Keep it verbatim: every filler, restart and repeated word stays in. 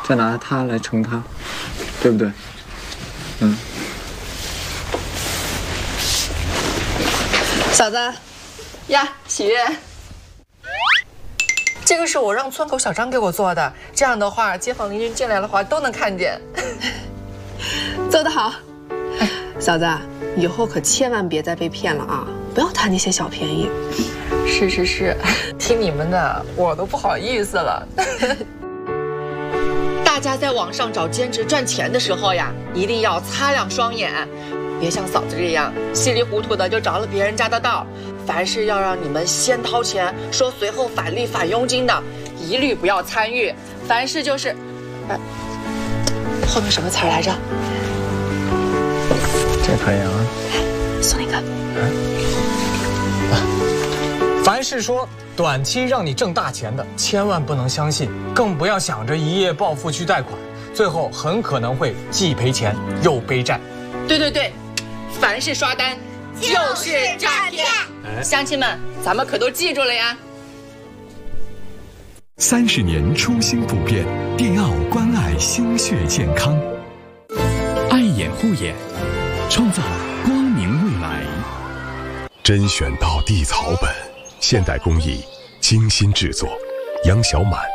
再拿它来盛它，对不对？嗯。 嫂子，呀，喜悦。这个是我让村口小张给我做的，这样的话，街坊邻居进来的话都能看见。 做得好，哎，嫂子，以后可千万别再被骗了啊！不要贪那些小便宜。 是是是，听你们的，我都不好意思了。大家在网上找兼职赚钱的时候呀，一定要擦亮双眼，别像嫂子这样稀里糊涂的就着了别人家的道。凡是要让你们先掏钱，说随后返利返佣金的，一律不要参与。凡事就是，呃，后面什么词儿来着？ 这可以啊。 送一个。 啊，凡是说短期让你挣大钱的，千万不能相信，更不要想着一夜暴富去贷款，最后很可能会既赔钱又背债。 对对对，凡是刷单就是诈骗。乡亲们，咱们可都记住了呀！ 三十年初心不变，迪奥关爱心血健康，爱眼护眼，创造光明未来。 甄选到地草本，现代工艺，精心制作，杨小满。